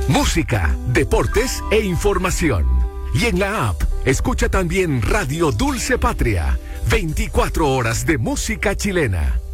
Música, deportes e información. Y en la app, escucha también Radio Dulce Patria. 24 horas de música chilena.